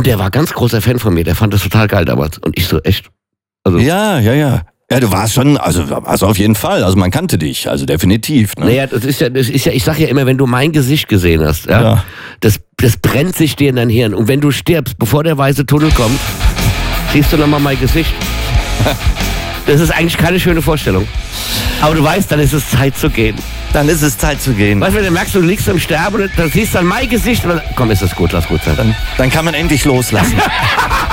Und der war ganz großer Fan von mir, der fand das total geil damals. Und ich so, echt? Also, Ja, du warst schon, also auf jeden Fall, also man kannte dich, also definitiv. Ne? naja, das ist ja, ich sag ja immer, wenn du mein Gesicht gesehen hast, ja. Das brennt sich dir in dein Hirn. Und wenn du stirbst, bevor der weiße Tunnel kommt, siehst du nochmal mein Gesicht. Das ist eigentlich keine schöne Vorstellung. Aber du weißt, dann ist es Zeit zu gehen. Dann ist es Zeit zu gehen. Weißt du, wenn du merkst, du liegst im Sterben und dann siehst dann mein Gesicht und dann, komm, ist das gut, lass gut sein. Dann kann man endlich loslassen.